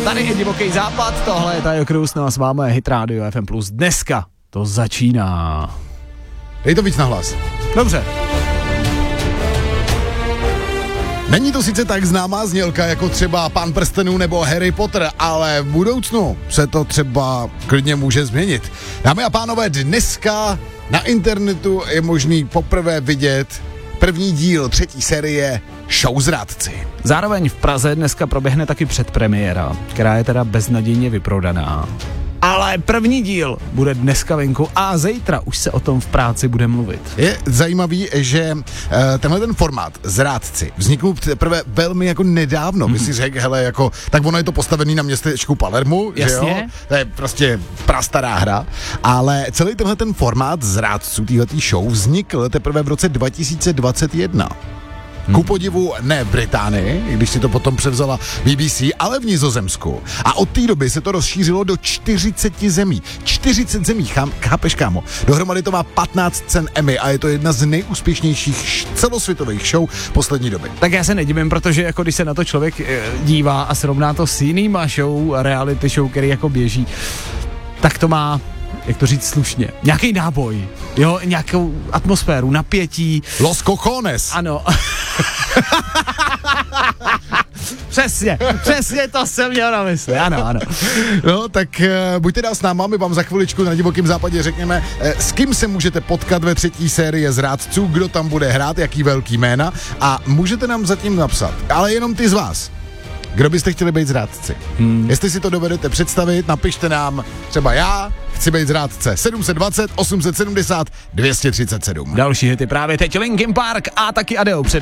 Tady je Divoký západ, tohle je Tajo Cruz, no a s vámi je Hit Radio FM+. Dneska to začíná. Dej to víc nahlas. Dobře. Není to sice tak známá znělka jako třeba Pán prstenů nebo Harry Potter, ale v budoucnu se to třeba klidně může změnit. Dámy a pánové, dneska na internetu je možný poprvé vidět první díl 3. série Show Zrádci. Zároveň v Praze dneska proběhne taky předpremiéra, která je teda beznadějně vyprodaná. Ale první díl bude dneska venku a zítra už se o tom v práci bude mluvit. Je zajímavý, že tenhle ten formát Zrádci vznikl teprve velmi jako nedávno. By si řekl, hele, jako, tak ono je to postavený na městečku Palermu, že jo? To je prostě prastará hra, ale celý tenhle ten formát Zrádců, téhletý show, vznikl teprve v roce 2021. Ku podivu ne v Británii, i když si to potom převzala BBC, ale v Nizozemsku. A od té doby se to rozšířilo do 40 zemí. 40 zemí, chápeš, kámo? Dohromady to má 15 cen Emmy a je to jedna z nejúspěšnějších celosvětových show poslední doby. Tak já se nedivím, protože jako když se na to člověk dívá a srovná to s jinýma show, reality show, který jako běží, tak to má, jak to říct slušně, nějaký náboj, jo, nějakou atmosféru, napětí. Los cojones. Ano. Přesně to jsem měl na mysli, ano. No, tak buďte dál s náma, my vám za chviličku na Divokém západě řekneme, s kým se můžete potkat ve 3. sérii Zrádců, kdo tam bude hrát, jaký velký jména a můžete nám zatím napsat, ale jenom ty z vás. Kdo byste chtěli být zrádci? Jestli si to dovedete představit, napište nám, třeba já chci být zrádce. 720 870 237. Další hity právě teď Linkin Park a taky Adele.